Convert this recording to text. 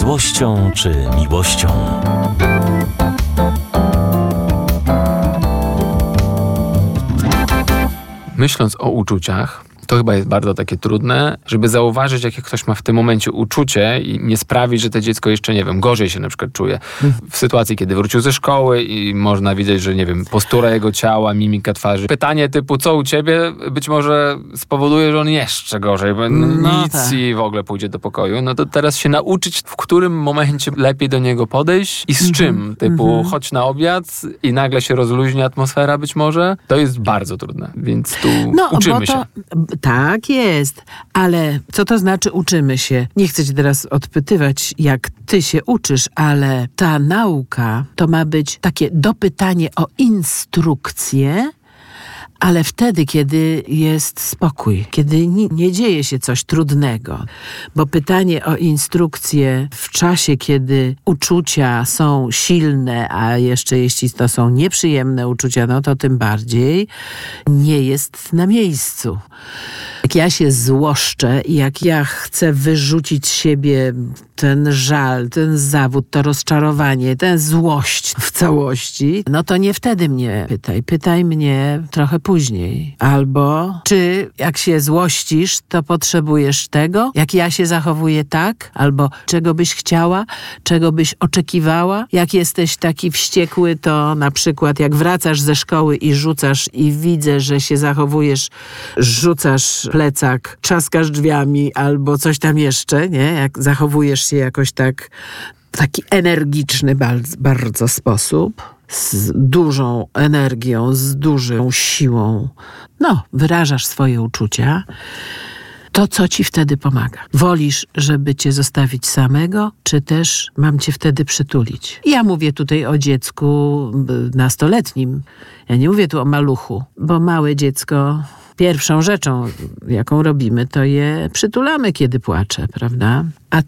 złością czy miłością. Myśląc o uczuciach, to chyba jest bardzo takie trudne, żeby zauważyć, jakie ktoś ma w tym momencie uczucie i nie sprawić, że to dziecko jeszcze, nie wiem, gorzej się na przykład czuje. W sytuacji, kiedy wrócił ze szkoły i można widzieć, że, nie wiem, postura jego ciała, mimika twarzy. Pytanie typu, co u ciebie, być może spowoduje, że on jeszcze gorzej, bo nic i w ogóle pójdzie do pokoju. No to teraz się nauczyć, w którym momencie lepiej do niego podejść i z czym. Typu, chodź na obiad i nagle się rozluźni atmosfera być może. To jest bardzo trudne, więc tu uczymy się. Tak jest, ale co to znaczy uczymy się? Nie chcę cię teraz odpytywać, jak ty się uczysz, ale ta nauka to ma być takie dopytanie o instrukcję, ale wtedy, kiedy jest spokój, kiedy nie dzieje się coś trudnego. Bo pytanie o instrukcję w czasie, kiedy uczucia są silne, a jeszcze jeśli to są nieprzyjemne uczucia, no to tym bardziej nie jest na miejscu. Jak ja się złoszczę i jak ja chcę wyrzucić z siebie ten żal, ten zawód, to rozczarowanie, tę złość w całości, no to nie wtedy mnie pytaj. Pytaj mnie trochę później. Albo czy jak się złościsz, to potrzebujesz tego, jak ja się zachowuję tak? Albo czego byś chciała? Czego byś oczekiwała? Jak jesteś taki wściekły, to na przykład jak wracasz ze szkoły i rzucasz i widzę, że się zachowujesz, rzucasz plecak, trzaskasz drzwiami albo coś tam jeszcze, nie? Jak zachowujesz się jakoś taki energiczny bardzo sposób, z dużą energią, z dużą siłą, wyrażasz swoje uczucia, to co ci wtedy pomaga? Wolisz, żeby cię zostawić samego, czy też mam cię wtedy przytulić? Ja mówię tutaj o dziecku nastoletnim. Ja nie mówię tu o maluchu, bo małe dziecko, pierwszą rzeczą, jaką robimy, to je przytulamy, kiedy płacze, prawda? A